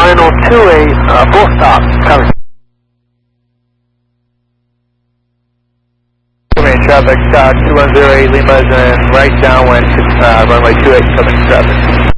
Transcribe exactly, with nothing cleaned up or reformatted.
final two eight, uh, full stop, coming. Main traffic, uh, two one zero eight Lima is in right downwind, uh, runway two eight, coming traffic.